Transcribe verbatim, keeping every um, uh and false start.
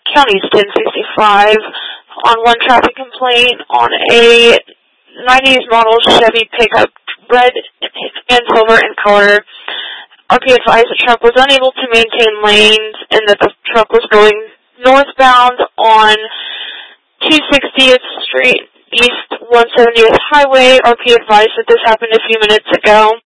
County's ten sixty-five on one traffic complaint on a nineties model Chevy pickup, red and silver in color. R P advised the truck was unable to maintain lanes and that the truck was going northbound on two sixtieth Street East one seventieth Highway. R P advised that this happened a few minutes ago.